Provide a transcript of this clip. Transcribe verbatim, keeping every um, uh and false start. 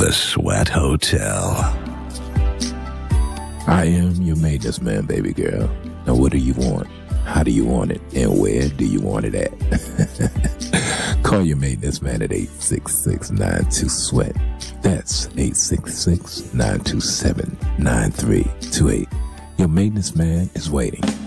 The Sweat Hotel. I am your maintenance man, baby girl. Now what do you want? How do you want it? And where do you want it at? Call your maintenance man at eight six six, nine two, SWEAT. That's eight six six, nine two seven, nine three two eight. Your maintenance man is waiting.